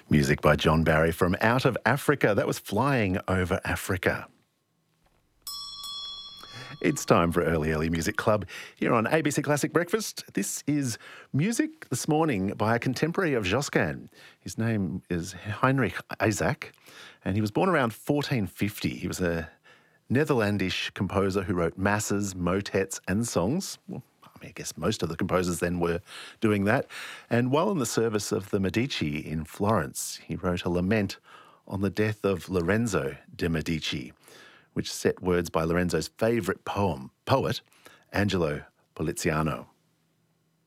Music by John Barry from Out of Africa. That was Flying Over Africa. It's time for Early Music Club here on ABC Classic Breakfast. This is music this morning by a contemporary of Josquin. His name is Heinrich Isaac, and he was born around 1450. He was a Netherlandish composer who wrote masses, motets and songs. Well, I guess most of the composers then were doing that. And while in the service of the Medici in Florence, he wrote a lament on the death of Lorenzo de' Medici, which set words by Lorenzo's favourite poet, Angelo Poliziano.